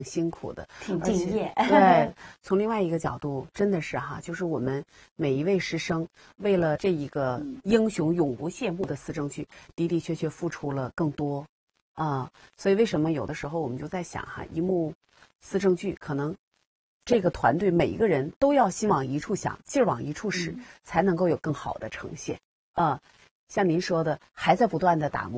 辛苦的， 挺敬业。 对，从另外一个角度，真的是哈，就是我们每一位师生为了这一个英雄永不谢幕的思政剧，的的确确付出了更多啊。所以为什么有的时候我们就在想哈，一幕思政剧可能这个团队每一个人都要心往一处想，劲儿往一处使，才能够有更好的呈现啊。像您说的，还在不断的打磨。